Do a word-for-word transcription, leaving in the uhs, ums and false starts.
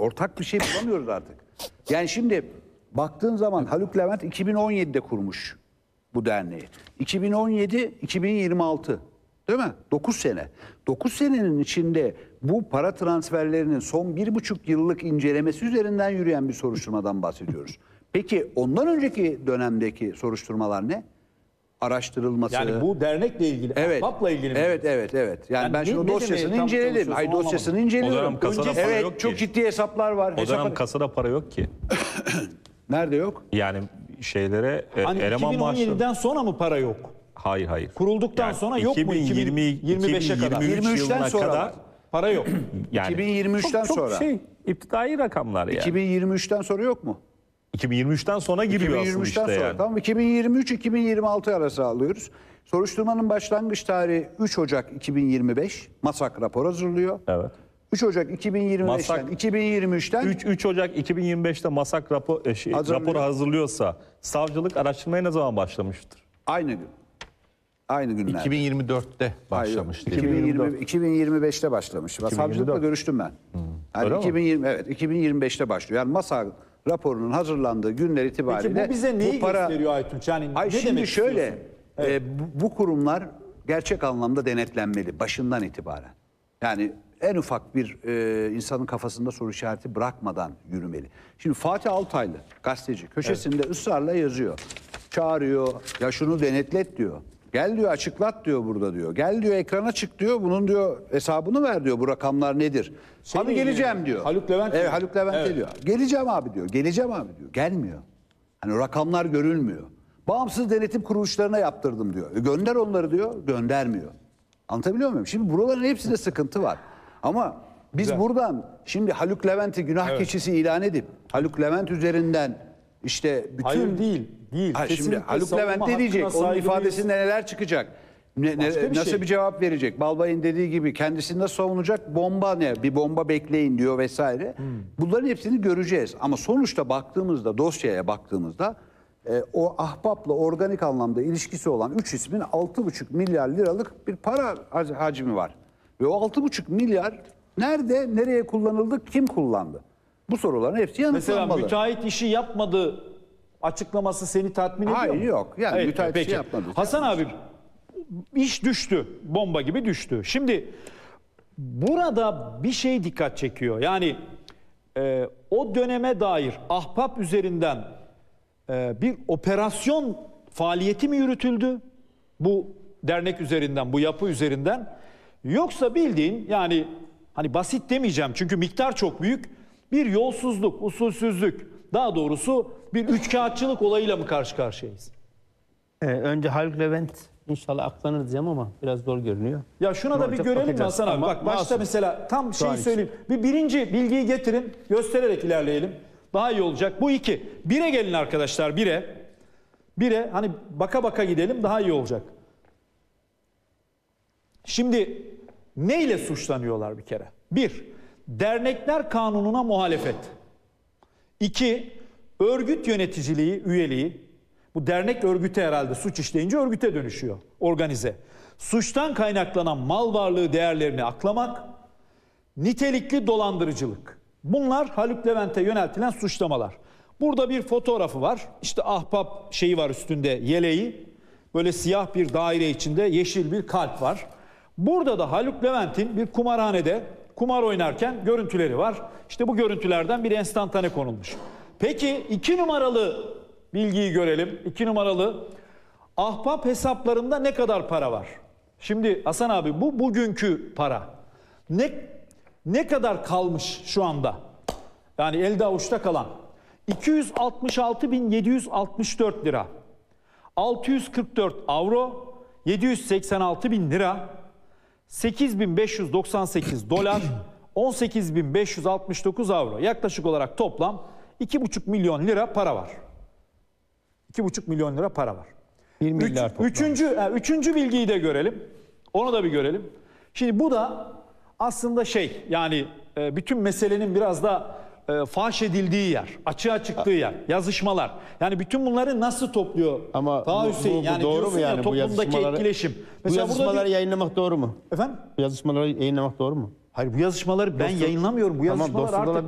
Ortak bir şey bulamıyoruz artık. Yani şimdi baktığın zaman Haluk Levent iki bin on yedide kurmuş bu derneği. iki bin on yedi iki bin yirmi altı değil mi? dokuz sene. dokuz senenin içinde bu para transferlerinin son bir buçuk yıllık incelemesi üzerinden yürüyen bir soruşturmadan bahsediyoruz. Peki ondan önceki dönemdeki soruşturmalar ne? Araştırılması. Yani bu dernekle ilgili, evet, Ahbap'la ilgili mi? Evet, evet, evet. Yani, Yani ben ne- şimdi ne dosyasını demeye tam inceledim. çalışıyorsun Hayır, dosyasını anlamadım. inceliyorum. O dönem kasada Önce- para evet, yok çok ki. ciddi hesaplar var. O Hesap- dönem kasada para yok ki. Nerede yok? Yani şeylere e, Hani eleman iki bin on yediden maaşları... sonra mı para yok? Hayır hayır. Kurulduktan Yani sonra yok mu? iki bin yirmi, yirmi beşe kadar. iki bin yirmi üç yirmi üçten yılına sonra kadar var. Para yok. yani iki bin yirmi üçten çok, sonra. Çok şey, iptidai rakamlar yani. iki bin yirmi üçten sonra yok mu? iki bin yirmi üçten sonra giriyor iki bin aslında yirmi üçten işte sonra. yani. Tamam, iki bin yirmi üç iki bin yirmi altı arası alıyoruz. Soruşturmanın başlangıç tarihi üç Ocak iki bin yirmi beş. MASAK rapor hazırlıyor. Evet. üç Ocak iki bin yirmi beşten MASAK- iki bin yirmi üçten üç, üç Ocak iki bin yirmi beşte MASAK rapor, e, şey, Hazırlıyor. raporu hazırlıyorsa savcılık araştırmaya ne zaman başlamıştır? aynı gün. Aynı günler. iki bin yirmi dörtte başlamış. iki bin yirmi, iki bin yirmi beşte başlamış. Savcılıkla görüştüm ben. Yani Öyle mi? iki bin yirmi evet iki bin yirmi beşte başlıyor. Yani MASAK raporunun hazırlandığı günler itibariyle Peki bu bize neyi bu para- gösteriyor Aytunç? Yani Hayır, ne şimdi demek şöyle istiyorsun? e, bu, bu kurumlar gerçek anlamda denetlenmeli başından itibaren. Yani en ufak bir e, insanın kafasında soru işareti bırakmadan yürümeli. Şimdi Fatih Altaylı gazeteci köşesinde ısrarla yazıyor. Çağırıyor, ya şunu denetlet diyor. Gel diyor, açıklat diyor burada diyor. Gel diyor, ekrana çık diyor. Bunun diyor hesabını ver diyor. Bu rakamlar nedir? Şeyle Abi ilgili geleceğim mi? diyor. Haluk Levent Evet, mi? Haluk Levent Evet. diyor. Geleceğim abi diyor. Geleceğim abi diyor. Gelmiyor. Hani rakamlar görülmüyor. Bağımsız denetim kuruluşlarına yaptırdım diyor. E gönder onları diyor. Göndermiyor. Anlatabiliyor muyum? Şimdi buraların hepsinde sıkıntı var. Ama biz Güzel. buradan şimdi Haluk Levent'i günah Evet. keçisi ilan edip Haluk Levent üzerinden işte bütün... Hayır değil. Değil. Ha, şimdi Kesinlikle Haluk savunma Levent ne diyecek? hakkına Onun saygılıyız. ifadesinde neler çıkacak? Ne, ne- Başka bir nasıl şey. bir cevap verecek? Balbay'ın dediği gibi kendisini nasıl savunacak? Bomba ne? Bir bomba bekleyin diyor vesaire. Hmm. Bunların hepsini göreceğiz. Ama sonuçta baktığımızda, dosyaya baktığımızda e, o ahbapla organik anlamda ilişkisi olan üç ismin altı buçuk milyar liralık bir para hac- hacmi var. Ve o altı buçuk milyar nerede, nereye kullanıldı, kim kullandı? Bu soruların hepsi Mesela yanıtlanmalı. müteahhit işi yapmadı açıklaması seni tatmin ediyor Hayır, mu? yok. Yani Hayır, müteahhit peki. işi yapmadı. Hasan abi iş düştü. Bomba gibi düştü. Şimdi burada bir şey dikkat çekiyor. Yani e, o döneme dair Ahbap üzerinden e, bir operasyon faaliyeti mi yürütüldü? Bu dernek üzerinden, bu yapı üzerinden. Yoksa bildiğin yani hani basit demeyeceğim çünkü miktar çok büyük. Bir yolsuzluk, usulsüzlük, daha doğrusu bir üçkağıtçılık olayıyla mı karşı karşıyayız? Ee, önce Haluk Levent inşallah aklanır diyeceğim ama biraz zor görünüyor. Ya şuna Ne da bir olacak görelim mi bakacağız. Hasan abi? Ama Bak başta masum. mesela tam şey an için. söyleyeyim. Bir birinci bilgiyi getirin, göstererek ilerleyelim. Daha iyi olacak. Bu iki. Bire gelin arkadaşlar, bire. Bire, hani baka baka gidelim, daha iyi olacak. Şimdi neyle suçlanıyorlar bir kere? Bir, dernekler kanununa muhalefet. İki, örgüt yöneticiliği, üyeliği. Bu dernek örgüte herhalde suç işleyince örgüte dönüşüyor, organize. Suçtan kaynaklanan mal varlığı değerlerini aklamak, nitelikli dolandırıcılık. Bunlar Haluk Levent'e yöneltilen suçlamalar. Burada bir fotoğrafı var. İşte ahbap şeyi var üstünde, yeleği. Böyle siyah bir daire içinde yeşil bir kalp var. Burada da Haluk Levent'in bir kumarhanede kumar oynarken görüntüleri var. İşte bu görüntülerden bir enstantane konulmuş. Peki iki numaralı bilgiyi görelim. İki numaralı ahbap hesaplarında ne kadar para var? Şimdi Hasan abi bu bugünkü para. Ne ne kadar kalmış şu anda? Yani elde avuçta kalan. iki yüz altmış altı bin yedi yüz altmış dört lira. altı yüz kırk dört avro, yedi yüz seksen altı bin lira, sekiz bin beş yüz doksan sekiz dolar, on sekiz bin beş yüz altmış dokuz avro. Yaklaşık olarak toplam iki buçuk milyon lira para var. iki buçuk milyon lira para var. bir milyar Üç, toplam. üçüncü, yani üçüncü bilgiyi de görelim. Onu da bir görelim. Şimdi bu da aslında şey yani e, bütün meselenin biraz da e, faş edildiği yer, açığa çıktığı yer, yazışmalar. Yani bütün bunları nasıl topluyor Ama Taha bu, Hüseyin? bu, bu yani doğru diyorsun mu ya yani bu toplumdaki yazışmaları? etkileşim. Bu Mesela burada yazışmaları bir- yayınlamak doğru mu? Efendim? Bu yazışmaları yayınlamak doğru mu? Hayır bu yazışmaları ben Dostum- yayınlamıyorum. Bu Tamam, yazışmalar dostum artık olabilir.